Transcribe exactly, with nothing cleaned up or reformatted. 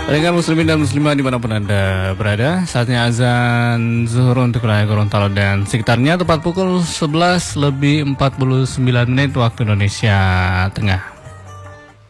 Pendengar muslimin dan muslimah dimanapun Anda berada, saatnya azan zuhur untuk wilayah Gorontalo dan sekitarnya tepat pukul sebelas lebih empat puluh sembilan menit waktu Indonesia Tengah.